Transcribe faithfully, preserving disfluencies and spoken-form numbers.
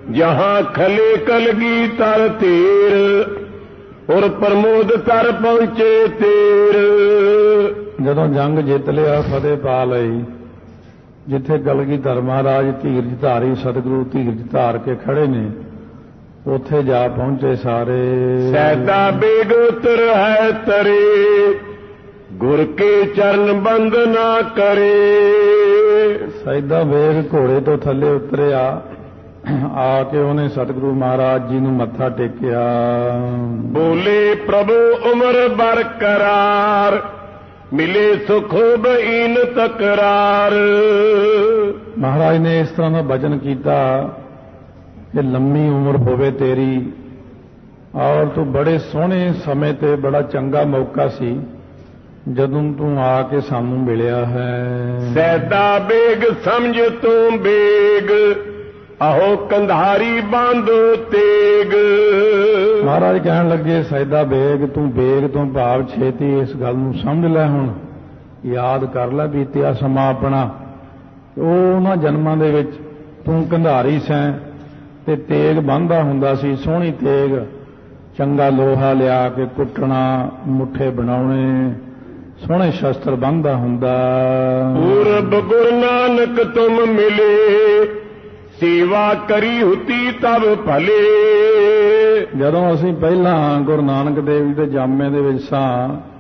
जहां खले कलगी तर तीर और प्रमोद तर पहुंचे तीर। ਜਦੋਂ ਜੰਗ ਜਿੱਤ ਲਿਆ, ਫਤਿਹ ਪਾ ਲਈ, ਜਿੱਥੇ ਕਲਗੀਧਰ ਮਹਾਰਾਜ ਧੀਰਜ ਧਾਰੀ ਸਤਿਗੁਰੂ ਧੀਰਜ ਧਾਰ ਕੇ ਖੜੇ ਨੇ, ਉੱਥੇ ਜਾ ਪਹੁੰਚੇ ਸਾਰੇ। ਸੈਦਾ ਬੇਗ ਉਤਰ ਹੈ ਤਰੇ ਗੁਰ ਕੇ ਚਰਨ ਬੰਦ ਨਾ ਕਰੇ। ਸੈਦਾ ਬੇਗ ਘੋੜੇ ਤੋਂ ਥੱਲੇ ਉਤਰਿਆ, ਆ ਕੇ ਉਹਨੇ ਸਤਿਗੁਰੂ ਮਹਾਰਾਜ ਜੀ ਨੂੰ ਮੱਥਾ ਟੇਕਿਆ। ਬੋਲੇ ਪ੍ਰਭੂ ਉਮਰ ਬਰਕਰਾਰ ਮਿਲੇ ਸੁਖ ਬਈਨ ਤਕਰਾਰ। ਮਹਾਰਾਜ ਨੇ ਇਸ ਤਰ੍ਹਾਂ ਦਾ ਬਚਨ ਕੀਤਾ ਕਿ ਲੰਮੀ ਉਮਰ ਹੋਵੇ ਤੇਰੀ, ਔਰ ਤੂੰ ਬੜੇ ਸੋਹਣੇ ਸਮੇਂ ਤੇ ਬੜਾ ਚੰਗਾ ਮੌਕਾ ਸੀ ਜਦੋਂ ਤੂੰ ਆ ਕੇ ਸਾਨੂੰ ਮਿਲਿਆ ਹੈ। ਸੈਦਾ ਬੇਗ ਸਮਝ ਤੂੰ ਬੇਗ ਆਹੋ ਕੰਧਾਰੀ ਬਾਂਧੋ ਤੇਗ। ਮਹਾਰਾਜ ਕਹਿਣ ਲੱਗੇ, ਸੈਦਾ ਬੇਗ, ਤੂੰ ਬੇਗ ਤੋਂ ਭਾਵ ਛੇਤੀ ਇਸ ਗੱਲ ਨੂੰ ਸਮਝ ਲੈ, ਹੁਣ ਯਾਦ ਕਰ ਲੈ ਬੀਤਿਆ ਸਮਾਂ ਆਪਣਾ। ਉਹ ਉਹਨਾਂ ਜਨਮਾਂ ਦੇ ਵਿੱਚ ਤੂੰ ਕੰਧਾਰੀ ਸੈਂ ਤੇ ਤੇਗ ਬੰਨ੍ਹਦਾ ਹੁੰਦਾ ਸੀ, ਸੋਹਣੀ ਤੇਗ, ਚੰਗਾ ਲੋਹਾ ਲਿਆ ਕੇ ਕੁੱਟਣਾ, ਮੁੱਠੇ ਬਣਾਉਣੇ, ਸੋਹਣੇ ਸ਼ਸਤਰ ਬੰਨ੍ਹਦਾ ਹੁੰਦਾ। ਪੂਰਬ ਗੁਰੂ ਨਾਨਕ ਤੁਮ ਮਿਲੇ ਸੇਵਾ ਕਰੀ ਹੁਤੀ ਤਬ ਭਲੇ। ਜਦੋਂ ਅਸੀਂ ਪਹਿਲਾਂ ਗੁਰੂ ਨਾਨਕ ਦੇਵ ਜੀ ਦੇ ਜਾਮੇ ਦੇ ਵਿੱਚ ਸਾਂ,